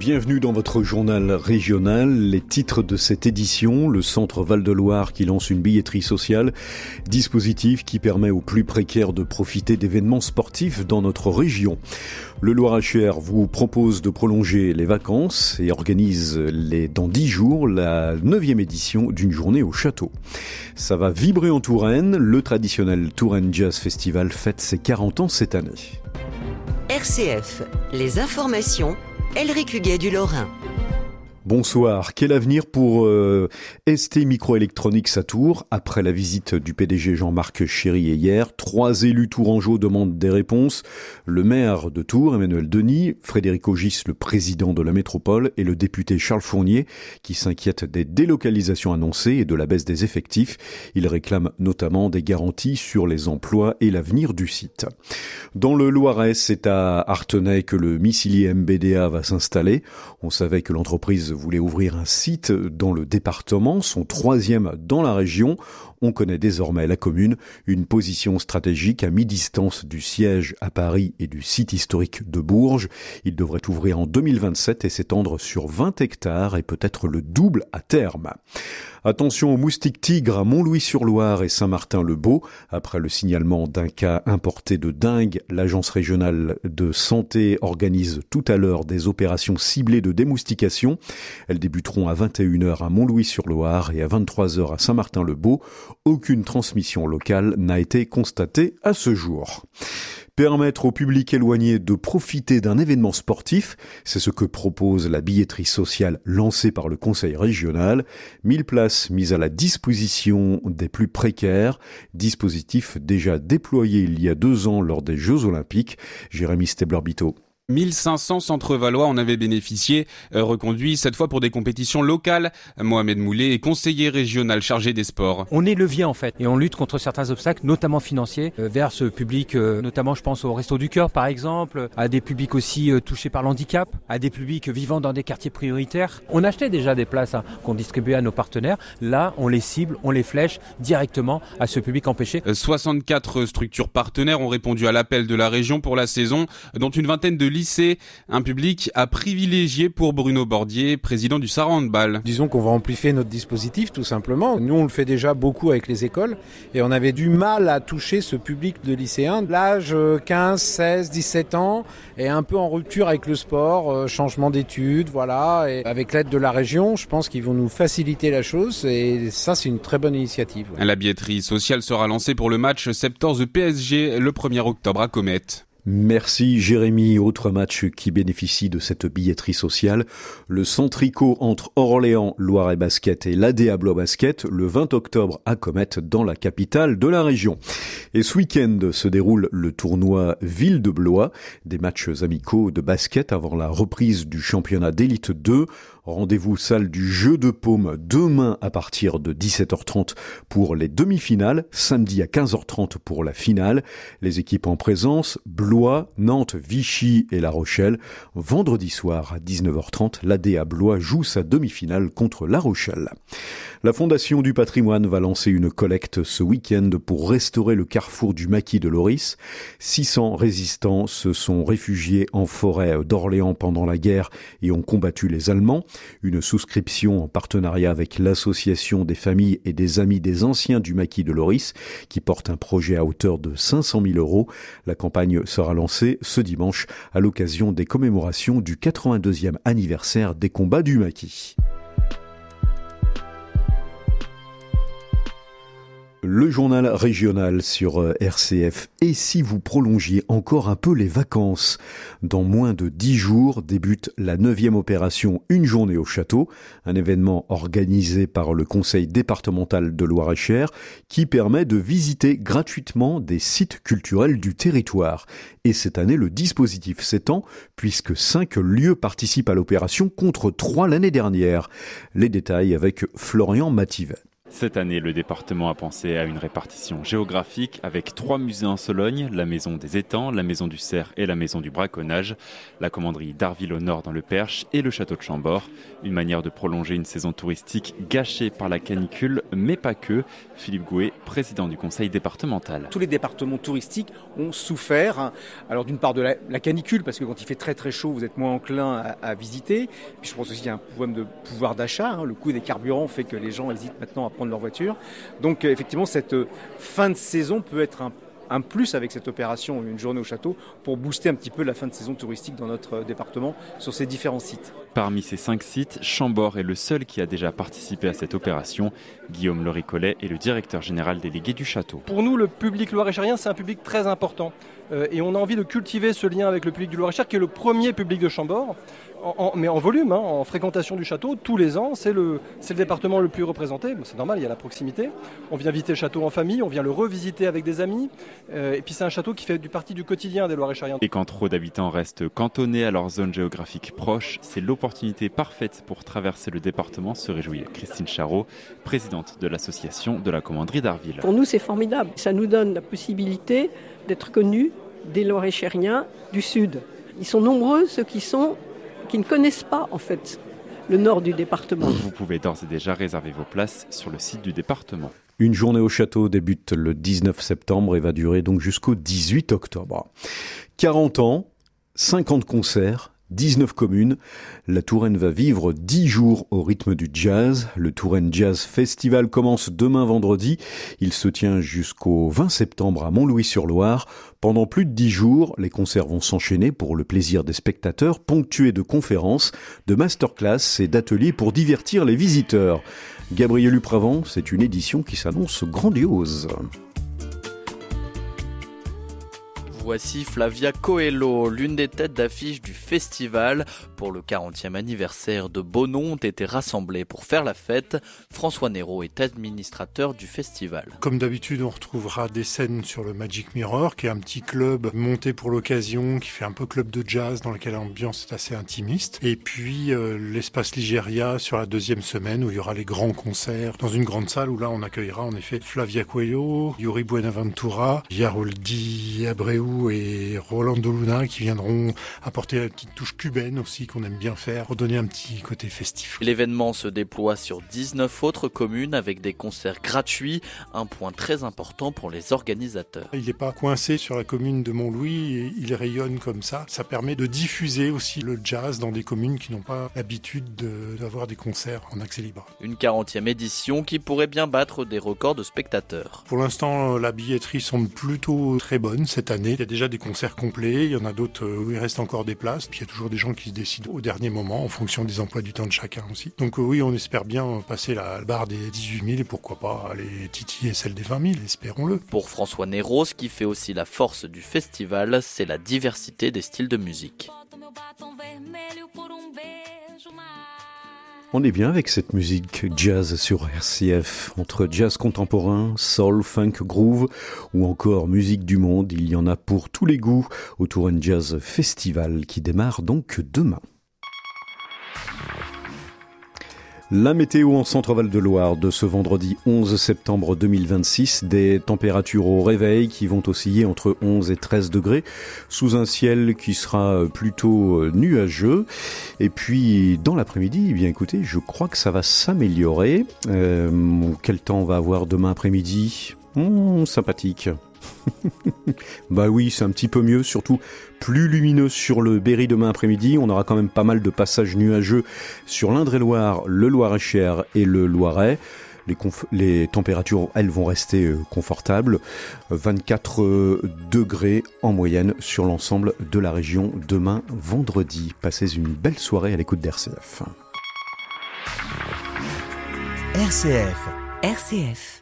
Bienvenue dans votre journal régional. Les titres de cette édition, le Centre Val-de-Loire qui lance une billetterie sociale, dispositif qui permet aux plus précaires de profiter d'événements sportifs dans notre région. Le Loir-et-Cher vous propose de prolonger les vacances et organise dans 10 jours la 9e édition d'une journée au château. Ça va vibrer en Touraine. Le traditionnel Touraine Jazz Festival fête ses 40 ans cette année. RCF, les informations, Elric Huguet du Lorrain. Bonsoir. Quel avenir pour ST Microelectronics à Tours? Après la visite du PDG Jean-Marc Chéry hier, 3 élus tourangeaux demandent des réponses. Le maire de Tours, Emmanuel Denis, Frédéric Ogis, le président de la métropole, et le député Charles Fournier, qui s'inquiète des délocalisations annoncées et de la baisse des effectifs. Il réclame notamment des garanties sur les emplois et l'avenir du site. Dans le Loiret, c'est à Artenay que le missilier MBDA va s'installer. On savait que l'entreprise voulait ouvrir un site dans le département, son 3e dans la région. On connaît désormais la commune, une position stratégique à mi-distance du siège à Paris et du site historique de Bourges. Il devrait ouvrir en 2027 et s'étendre sur 20 hectares et peut-être le double à terme. Attention aux moustiques tigres à Montlouis-sur-Loire et Saint-Martin-le-Beau. Après le signalement d'un cas importé de dengue, l'agence régionale de santé organise tout à l'heure des opérations ciblées de démoustication. Elles débuteront à 21h à Montlouis-sur-Loire et à 23h à Saint-Martin-le-Beau. Aucune transmission locale n'a été constatée à ce jour. Permettre au public éloigné de profiter d'un événement sportif, c'est ce que propose la billetterie sociale lancée par le Conseil régional. 1000 places mises à la disposition des plus précaires, dispositif déjà déployé il y a 2 ans lors des Jeux Olympiques. Jérémy Stebler-Bito. 1500 centres valois en avaient bénéficié, reconduits cette fois pour des compétitions locales. Mohamed Moulet est conseiller régional chargé des sports. On est levier en fait et on lutte contre certains obstacles, notamment financiers, vers ce public, notamment je pense au Resto du Cœur par exemple, à des publics aussi touchés par l'handicap, à des publics vivant dans des quartiers prioritaires. On achetait déjà des places qu'on distribuait à nos partenaires. Là, on les cible, on les flèche directement à ce public empêché. 64 structures partenaires ont répondu à l'appel de la région pour la saison, dont une vingtaine de lycée, un public à privilégier pour Bruno Bordier, président du Sarre Handball. Disons qu'on va amplifier notre dispositif tout simplement. Nous on le fait déjà beaucoup avec les écoles et on avait du mal à toucher ce public de lycéens. L'âge 15, 16, 17 ans est un peu en rupture avec le sport, changement d'études, voilà. Et avec l'aide de la région, je pense qu'ils vont nous faciliter la chose et ça c'est une très bonne initiative. Ouais. La billetterie sociale sera lancée pour le match 14 PSG le 1er octobre à Comète. Merci Jérémy. Autre match qui bénéficie de cette billetterie sociale, le Centrico entre Orléans, Loiret Basket et l'ADA Blois Basket le 20 octobre à Comète dans la capitale de la région. Et ce week-end se déroule le tournoi Ville de Blois, des matchs amicaux de basket avant la reprise du championnat d'élite 2. Rendez-vous salle du Jeu de Paume demain à partir de 17h30 pour les demi-finales, samedi à 15h30 pour la finale. Les équipes en présence, Blois, Nantes, Vichy et La Rochelle. Vendredi soir à 19h30, l'ADA Blois joue sa demi-finale contre La Rochelle. La Fondation du Patrimoine va lancer une collecte ce week-end pour restaurer le carrefour du maquis de Loris. 600 résistants se sont réfugiés en forêt d'Orléans pendant la guerre et ont combattu les Allemands. Une souscription en partenariat avec l'association des familles et des amis des anciens du maquis de Loris qui porte un projet à hauteur de 500 000 €. La campagne sera lancée ce dimanche à l'occasion des commémorations du 82e anniversaire des combats du maquis. Le journal régional sur RCF. Et si vous prolongiez encore un peu les vacances? Dans moins de 10 jours débute la 9e opération Une journée au château, un événement organisé par le conseil départemental de Loir-et-Cher qui permet de visiter gratuitement des sites culturels du territoire. Et cette année, le dispositif s'étend puisque 5 lieux participent à l'opération contre 3 l'année dernière. Les détails avec Florian Mativet. Cette année, le département a pensé à une répartition géographique avec 3 musées en Sologne, la maison des étangs, la maison du cerf et la maison du braconnage, la commanderie d'Arville au nord dans le Perche et le château de Chambord. Une manière de prolonger une saison touristique gâchée par la canicule, mais pas que. Philippe Gouet, président du conseil départemental. Tous les départements touristiques ont souffert, alors d'une part de la canicule, parce que quand il fait très très chaud, vous êtes moins enclin à visiter. Puis je pense aussi qu'il y a un problème de pouvoir d'achat. Le coût des carburants fait que les gens hésitent maintenant à prendre leur voiture. Donc effectivement, cette fin de saison peut être un plus avec cette opération Une journée au château pour booster un petit peu la fin de saison touristique dans notre département sur ces différents sites. Parmi ces 5 sites, Chambord est le seul qui a déjà participé à cette opération. Guillaume Loricollet est le directeur général délégué du château. Pour nous, le public loir-et-cherien, c'est un public très important. Et on a envie de cultiver ce lien avec le public du Loir-et-Cher, qui est le premier public de Chambord. Mais en volume, en fréquentation du château, tous les ans, c'est le département le plus représenté. C'est normal, il y a la proximité. On vient visiter le château en famille, on vient le revisiter avec des amis. Et puis c'est un château qui fait partie du quotidien des Loir-et-Chériens. Et quand trop d'habitants restent cantonnés à leur zone géographique proche, c'est l'opportunité parfaite pour traverser le département, se réjouit Christine Charot, présidente de l'association de la commanderie d'Arville. Pour nous, c'est formidable. Ça nous donne la possibilité d'être connus des Loir-et-Chériens du Sud. Ils sont nombreux, ceux qui ne connaissent pas en fait le nord du département. Vous pouvez d'ores et déjà réserver vos places sur le site du département. Une journée au château débute le 19 septembre et va durer donc jusqu'au 18 octobre. 40 ans, 50 concerts, 19 communes. La Touraine va vivre 10 jours au rythme du jazz. Le Touraine Jazz Festival commence demain vendredi. Il se tient jusqu'au 20 septembre à Montlouis-sur-Loire. Pendant plus de 10 jours, les concerts vont s'enchaîner pour le plaisir des spectateurs, ponctués de conférences, de masterclass et d'ateliers pour divertir les visiteurs. Gabriel Upravant, c'est une édition qui s'annonce grandiose. Voici Flavia Coelho, l'une des têtes d'affiche du festival. Pour le 40e anniversaire de Beaunon ont été rassemblés pour faire la fête. François Nero est administrateur du festival. Comme d'habitude, on retrouvera des scènes sur le Magic Mirror, qui est un petit club monté pour l'occasion, qui fait un peu club de jazz, dans lequel l'ambiance est assez intimiste. Et puis l'espace Ligéria sur la deuxième semaine, où il y aura les grands concerts, dans une grande salle, où là on accueillera en effet Flavia Coelho, Yuri Buenaventura, Yaroldi Abreu et Rolando Luna, qui viendront apporter la petite touche cubaine aussi qu'on aime bien faire pour donner un petit côté festif. L'événement se déploie sur 19 autres communes avec des concerts gratuits, un point très important pour les organisateurs. Il n'est pas coincé sur la commune de Montlouis, et il rayonne comme ça. Ça permet de diffuser aussi le jazz dans des communes qui n'ont pas l'habitude d'avoir des concerts en accès libre. Une 40e édition qui pourrait bien battre des records de spectateurs. Pour l'instant, la billetterie semble plutôt très bonne cette année. Il y a déjà des concerts complets, il y en a d'autres où il reste encore des places, puis il y a toujours des gens qui se décident au dernier moment en fonction des emplois du temps de chacun aussi. Donc oui, on espère bien passer la barre des 18 000 et pourquoi pas aller titiller celle des 20 000, espérons-le. Pour François Nero, ce qui fait aussi la force du festival, c'est la diversité des styles de musique. On est bien avec cette musique jazz sur RCF, entre jazz contemporain, soul, funk, groove ou encore musique du monde. Il y en a pour tous les goûts au Touraine Jazz Festival qui démarre donc demain. La météo en Centre-Val de Loire de ce vendredi 11 septembre 2026, des températures au réveil qui vont osciller entre 11 et 13 degrés, sous un ciel qui sera plutôt nuageux. Et puis dans l'après-midi, eh bien écoutez, je crois que ça va s'améliorer. Quel temps on va avoir demain après-midi ? Sympathique. Bah oui, c'est un petit peu mieux, surtout plus lumineux sur le Berry demain après-midi. On aura quand même pas mal de passages nuageux sur l'Indre-et-Loire, le Loir-et-Cher et le Loiret. Les températures, elles, vont rester confortables. 24 degrés en moyenne sur l'ensemble de la région demain vendredi. Passez une belle soirée à l'écoute d'RCF. RCF.